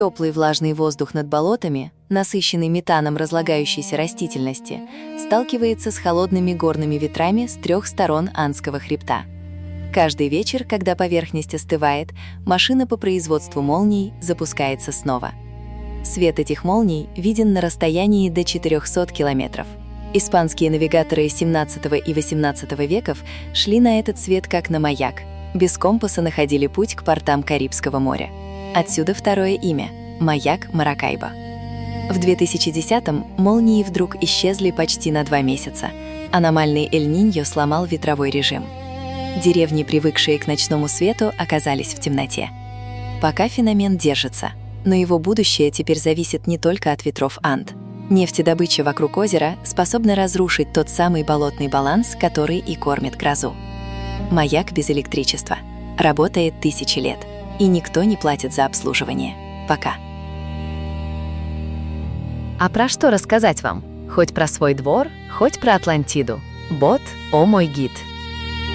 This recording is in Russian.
Теплый влажный воздух над болотами, насыщенный метаном разлагающейся растительности, сталкивается с холодными горными ветрами с 3 сторон Андского хребта. Каждый вечер, когда поверхность остывает, машина по производству молний запускается снова. Свет этих молний виден на расстоянии до 400 километров. Испанские навигаторы 17 и 18 веков шли на этот свет как на маяк, без компаса находили путь к портам Карибского моря. Отсюда второе имя – маяк Маракайбо. В 2010-м молнии вдруг исчезли почти на 2 месяца. Аномальный Эль-Ниньо сломал ветровой режим. Деревни, привыкшие к ночному свету, оказались в темноте. Пока феномен держится, но его будущее теперь зависит не только от ветров Анд. Нефтедобыча вокруг озера способна разрушить тот самый болотный баланс, который и кормит грозу. Маяк без электричества. Работает 1000 лет. И никто не платит за обслуживание. Пока. А про что рассказать вам? Хоть про свой двор, хоть про Атлантиду. Бот «О мой гид».